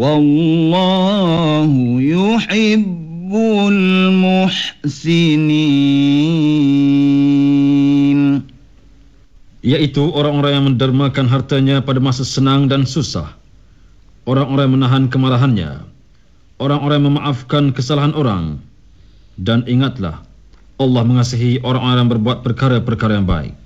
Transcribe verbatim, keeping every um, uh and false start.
Wallahu yuhibbul muhsinin. Yaitu orang-orang yang mendermakan hartanya pada masa senang dan susah, orang-orang yang menahan kemarahannya, orang-orang yang memaafkan kesalahan orang. Dan ingatlah, Allah mengasihi orang-orang yang berbuat perkara-perkara yang baik.